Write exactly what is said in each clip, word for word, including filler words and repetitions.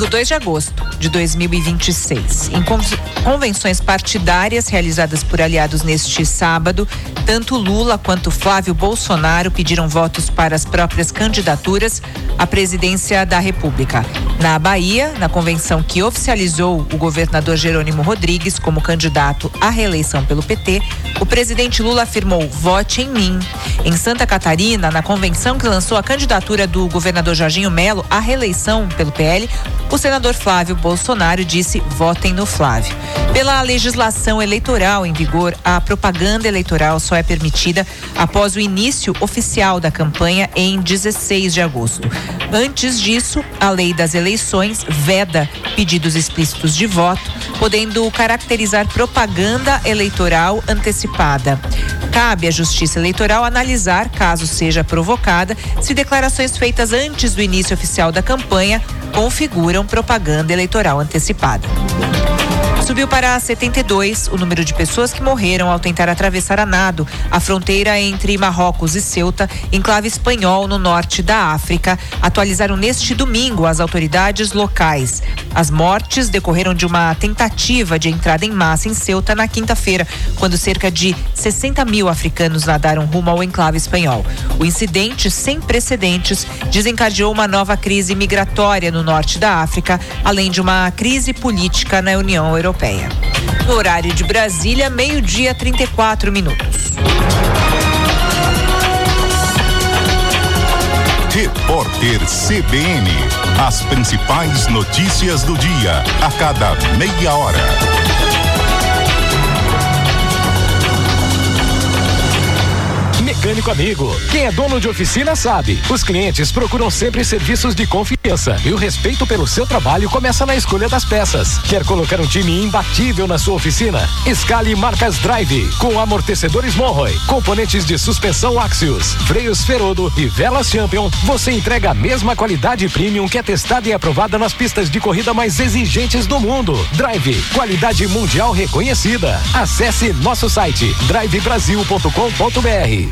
dois de agosto de dois mil e vinte e seis. Em convenções partidárias realizadas por aliados neste sábado, tanto Lula quanto Flávio Bolsonaro pediram votos para as próprias candidaturas à presidência da República. Na Bahia, na convenção que oficializou o governador Jerônimo Rodrigues como candidato à reeleição pelo P T, o presidente Lula afirmou: vote em mim. Em Santa Catarina, na convenção que lançou a candidatura do governador Jorginho Melo à reeleição pelo P L, o senador Flávio Bolsonaro disse: votem no Flávio. Pela legislação eleitoral em vigor, a propaganda eleitoral só é permitida após o início oficial da campanha em dezesseis de agosto. Antes disso, a lei das eleições veda pedidos explícitos de voto, podendo caracterizar propaganda eleitoral antecipada. Cabe à Justiça Eleitoral analisar, caso seja provocada, se declarações feitas antes do início oficial da campanha configuram propaganda eleitoral antecipada. Subiu para setenta e dois o número de pessoas que morreram ao tentar atravessar a nado a fronteira entre Marrocos e Ceuta, enclave espanhol no norte da África. Atualizaram neste domingo as autoridades locais. As mortes decorreram de uma tentativa de entrada em massa em Ceuta na quinta-feira, quando cerca de sessenta mil africanos nadaram rumo ao enclave espanhol. O incidente, sem precedentes, desencadeou uma nova crise migratória no norte da África, além de uma crise política na União Europeia. No horário de Brasília, meio-dia, trinta e quatro minutos. Repórter C B N. As principais notícias do dia, a cada meia hora. Mecânico amigo, quem é dono de oficina sabe, os clientes procuram sempre serviços de confiança e o respeito pelo seu trabalho começa na escolha das peças. Quer colocar um time imbatível na sua oficina? Escale marcas Drive, com amortecedores Monroe, componentes de suspensão Axios, freios Ferodo e velas Champion. Você entrega a mesma qualidade premium que é testada e aprovada nas pistas de corrida mais exigentes do mundo. Drive, qualidade mundial reconhecida. Acesse nosso site drive brasil ponto com ponto br.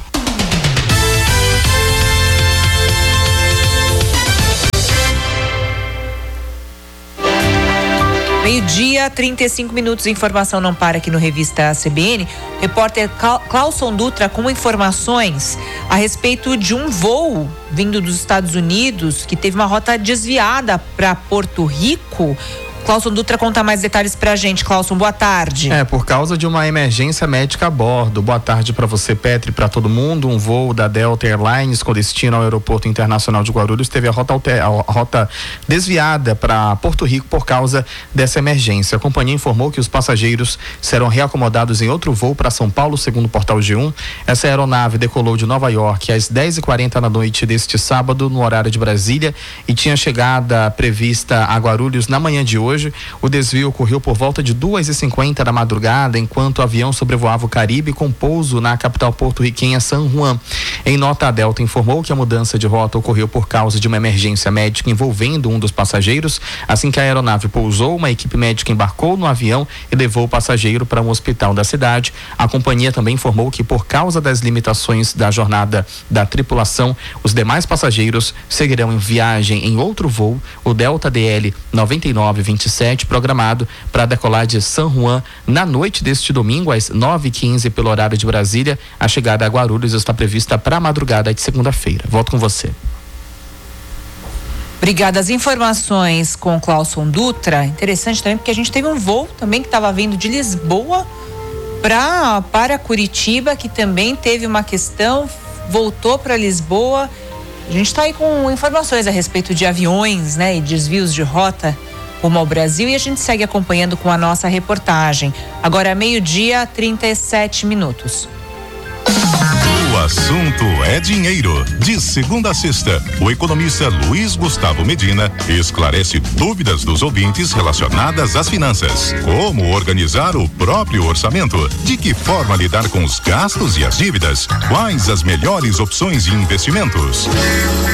Meio-dia, trinta e cinco minutos. Informação não para aqui no Revista C B N. Repórter Clauson Dutra com informações a respeito de um voo vindo dos Estados Unidos que teve uma rota desviada para Porto Rico. Clauson Dutra conta mais detalhes pra gente. Clauson, boa tarde. É, por causa de uma emergência médica a bordo. Boa tarde para você, Petri, para todo mundo. Um voo da Delta Airlines com destino ao Aeroporto Internacional de Guarulhos teve a rota, alter, a rota desviada para Porto Rico por causa dessa emergência. A companhia informou que os passageiros serão reacomodados em outro voo para São Paulo, segundo o portal G um. Essa aeronave decolou de Nova York às dez e quarenta da noite deste sábado, no horário de Brasília, e tinha chegada prevista a Guarulhos na manhã de hoje. O desvio ocorreu por volta de duas e cinquenta da madrugada, enquanto o avião sobrevoava o Caribe com pouso na capital porto-riquenha San Juan. Em nota, a Delta informou que a mudança de rota ocorreu por causa de uma emergência médica envolvendo um dos passageiros. Assim que a aeronave pousou, uma equipe médica embarcou no avião e levou o passageiro para um hospital da cidade. A companhia também informou que, por causa das limitações da jornada da tripulação, os demais passageiros seguirão em viagem em outro voo, o Delta D L noventa e nove vinte e sete, programado para decolar de San Juan na noite deste domingo às nove e quinze pelo horário de Brasília. A chegada a Guarulhos está prevista para a madrugada de segunda-feira. Volto com você. Obrigada. As informações com Clauson Dutra. Interessante também porque a gente teve um voo também que estava vindo de Lisboa pra, para Curitiba, que também teve uma questão, voltou para Lisboa. A gente está aí com informações a respeito de aviões, né, e desvios de rota rumo ao Brasil, e a gente segue acompanhando com a nossa reportagem. Agora, meio-dia, trinta e sete minutos. O assunto é dinheiro. De segunda a sexta, o economista Luiz Gustavo Medina esclarece dúvidas dos ouvintes relacionadas às finanças. Como organizar o próprio orçamento? De que forma lidar com os gastos e as dívidas? Quais as melhores opções de investimentos?